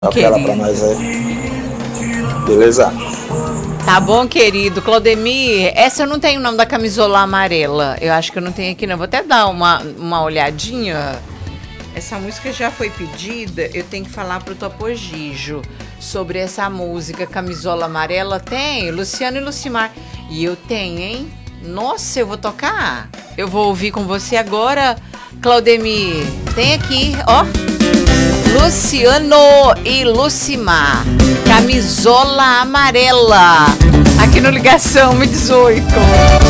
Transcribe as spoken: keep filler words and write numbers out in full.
Toca ela pra nós aí. Beleza? Tá bom, querido. Claudemir, essa eu não tenho o nome da camisola amarela. Eu acho que eu não tenho aqui, não. Vou até dar uma, uma olhadinha. Essa música já foi pedida. Eu tenho que falar pro Topo Gijo sobre essa música Camisola Amarela. Tem, Luciano e Lucimar. E eu tenho, hein? Nossa, eu vou tocar. Eu vou ouvir com você agora, Claudemir. Tem aqui, ó. Luciano e Lucimar, Camisola Amarela, aqui no Ligação dezoito.